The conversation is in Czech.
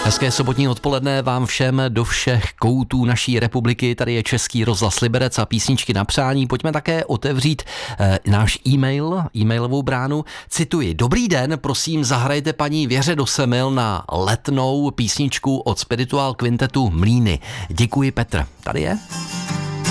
Hezké sobotní odpoledne vám všem do všech koutů naší republiky. Tady je Český rozhlas Liberec a písničky na přání. Pojďme také otevřít náš e-mailovou bránu. Cituji: Dobrý den, prosím zahrajte paní Věře do Semil na letnou písničku od Spiritual Quintetu Mlýny. Děkuji, Petr. Tady je.